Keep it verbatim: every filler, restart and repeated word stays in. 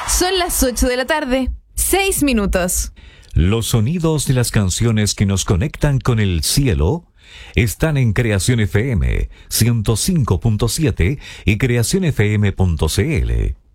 Son las ocho de la tarde, seis minutos. Los sonidos de las canciones que nos conectan con el cielo están en Creación F M ciento cinco punto siete y creación f m punto c l.